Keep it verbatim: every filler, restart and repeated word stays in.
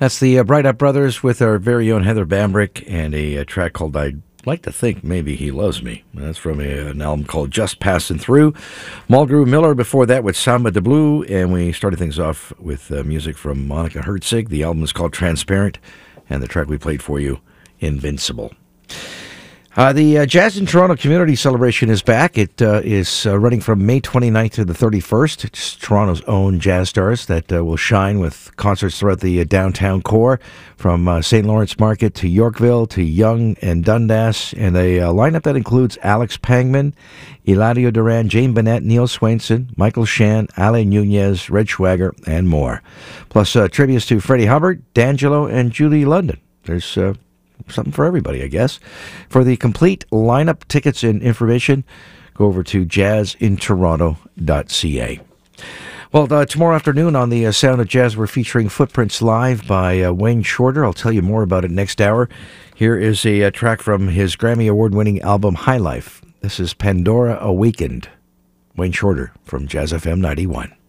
That's the uh, Bright Up Brothers with our very own Heather Bambrick and a, a track called I'd Like to Think Maybe He Loves Me. That's from a, an album called Just Passing Through. Mulgrew Miller before that with Samba de Blue, and we started things off with uh, music from Monica Herzig. The album is called Transparent, and the track we played for you, Invincible. Uh, the uh, Jazz in Toronto Community Celebration is back. It uh, is uh, running from May twenty-ninth to the thirty-first. It's Toronto's own jazz stars that uh, will shine with concerts throughout the uh, downtown core, from uh, Saint Lawrence Market to Yorkville to Yonge and Dundas, and a uh, lineup that includes Alex Pangman, Eladio Duran, Jane Bennett, Neil Swainson, Michael Shan, Ale Nunez, Red Schwager, and more. Plus uh, tributes to Freddie Hubbard, D'Angelo, and Julie London. There's uh, something for everybody, I guess. For the complete lineup, tickets, and information, go over to jazz in toronto dot c a. Well, uh, tomorrow afternoon on the uh, Sound of Jazz, we're featuring Footprints Live by uh, Wayne Shorter. I'll tell you more about it next hour. Here is a, a track from his Grammy Award-winning album, High Life. This is Pandora Awakened. Wayne Shorter from Jazz F M ninety-one.